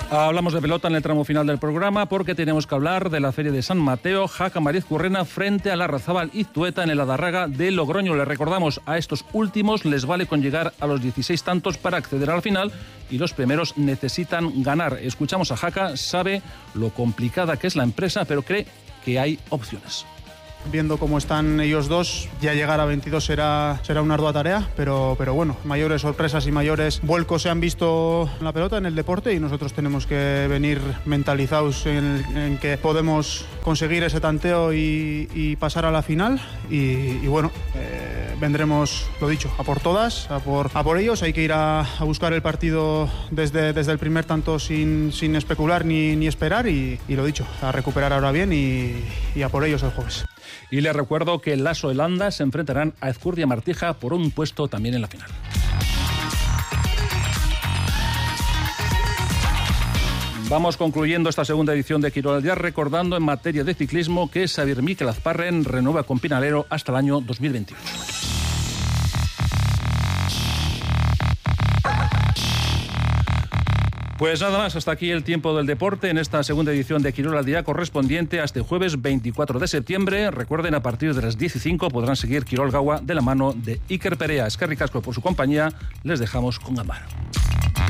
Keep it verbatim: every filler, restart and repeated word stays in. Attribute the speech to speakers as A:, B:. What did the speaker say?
A: Hablamos de pelota en el tramo final del programa porque tenemos que hablar de la Feria de San Mateo, Jaca Mariz-Currena frente a la Larrazábal Iztueta en el Adarraga de Logroño. Les recordamos, a estos últimos les vale con llegar a los dieciséis tantos para acceder al final y los primeros necesitan ganar. Escuchamos a Jaca, sabe lo complicada que es la empresa, pero cree que hay opciones.
B: Viendo cómo están ellos dos, ya llegar a veintidós será, será una ardua tarea, pero, pero bueno, mayores sorpresas y mayores vuelcos se han visto en la pelota, en el deporte, y nosotros tenemos que venir mentalizados en, en que podemos conseguir ese tanteo y, y pasar a la final. Y, y bueno, eh, vendremos, lo dicho, a por todas, a por, a por ellos. Hay que ir a, a buscar el partido desde, desde el primer tanto sin, sin especular ni, ni esperar y, y lo dicho, a recuperar ahora bien y, y a por ellos el jueves.
A: Y les recuerdo que Laso y Landa se enfrentarán a Ezcurdia Martija por un puesto también en la final. Vamos concluyendo esta segunda edición de Quirol al Día, recordando en materia de ciclismo que Xavier Miquel Azparren renueva con Pinalero hasta el año dos mil veintiocho. Pues nada más, hasta aquí el tiempo del deporte en esta segunda edición de Quirol al Día, correspondiente a este jueves veinticuatro de septiembre. Recuerden, a partir de las diez y cinco podrán seguir Quirol Gaua de la mano de Iker Perea. Eskerrik asko por su compañía, les dejamos con Gambaro.